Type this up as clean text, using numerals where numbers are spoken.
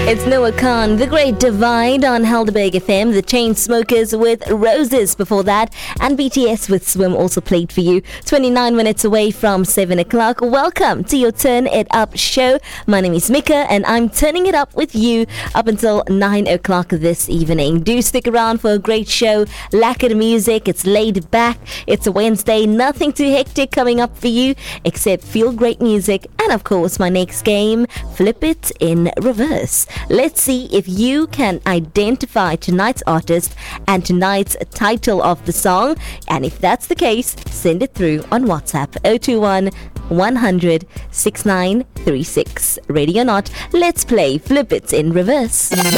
It's Noah Khan, The Great Divide on Helderberg FM, The Chainsmokers with Roses before that, and BTS with Swim also played for you. 29 minutes away from 7 o'clock. Welcome to your Turn It Up show. My name is Mika and I'm turning it up with you up until 9 o'clock this evening. Do stick around for a great show. Lacquer music, it's laid back. It's a Wednesday, nothing too hectic coming up for you except feel great music. And of course, my next game, Flip It in Reverse. Let's see if you can identify tonight's artist and tonight's title of the song. And if that's the case, send it through on WhatsApp 021 100 6936. Ready or not, let's play Flip It in Reverse.